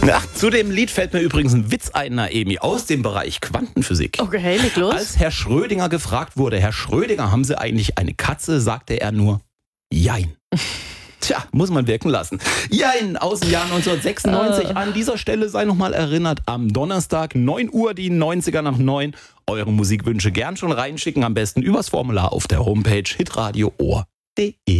Ach, zu dem Lied fällt mir übrigens ein Witz ein, Naemi, aus dem Bereich Quantenphysik. Okay, leg los. Als Herr Schrödinger gefragt wurde, Herr Schrödinger, haben Sie eigentlich eine Katze, sagte er nur, Jein. Tja, muss man wirken lassen. Jein, aus dem Jahr 1996. An dieser Stelle sei nochmal erinnert, am Donnerstag, 9 Uhr, die 90er nach 9. Eure Musikwünsche gern schon reinschicken, am besten übers Formular auf der Homepage hitradio.de.